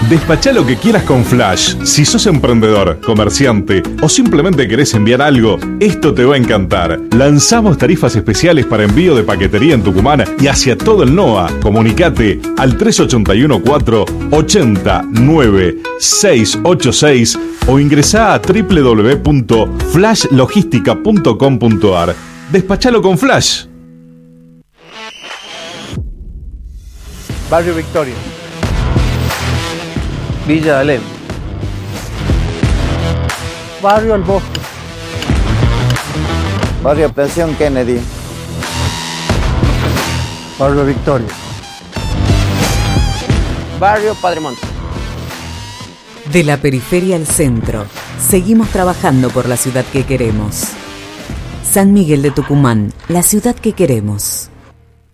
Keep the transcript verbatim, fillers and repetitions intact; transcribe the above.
Despachá lo que quieras con Flash. Si sos emprendedor, comerciante o simplemente querés enviar algo, esto te va a encantar. Lanzamos tarifas especiales para envío de paquetería en Tucumán y hacia todo el NOA. Comunicate al tres ocho uno cuatro, ocho nueve seis ocho seis o ingresá a doble u doble u doble u punto flash logística punto com punto a r. Despachalo con Flash. Barrio Victoria. Villa Alem. Barrio El Bosque. Barrio Pensión Kennedy. Barrio Victoria. Barrio Padremonte. De la periferia al centro, seguimos trabajando por la ciudad que queremos. San Miguel de Tucumán, la ciudad que queremos.